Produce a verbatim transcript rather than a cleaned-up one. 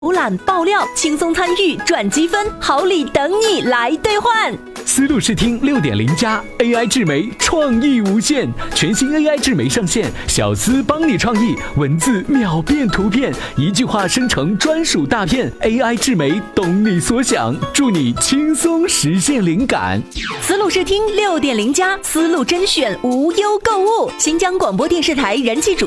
浏览爆料，轻松参与赚积分，好礼等你来兑换。 思路视听 六点零 加 A I 智媒，创意无限，全新 A I 智媒上线，小思帮你创意，文字秒变图片，一句话生成专属大片。A I 智媒懂你所想，助你轻松实现灵感。 思路视听 六点零 加，思路甄选无忧购物，新疆广播电视台人气主